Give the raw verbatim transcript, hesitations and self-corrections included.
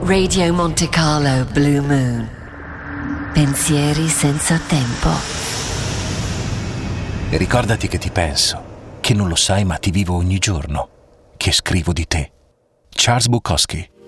Radio Monte Carlo Blue Moon. Pensieri senza tempo. E ricordati che ti penso, che non lo sai ma ti vivo ogni giorno, che scrivo di te. Charles Bukowski.